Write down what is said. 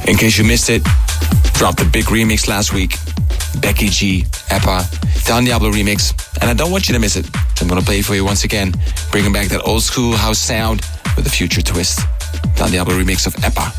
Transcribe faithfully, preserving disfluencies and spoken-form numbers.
In case you missed it, dropped a big remix last week. Becky G, Eppa, Don Diablo remix. And I don't want you to miss it. So I'm going to play it for you once again, bringing back that old school house sound with a future twist. Don Diablo remix of Eppa.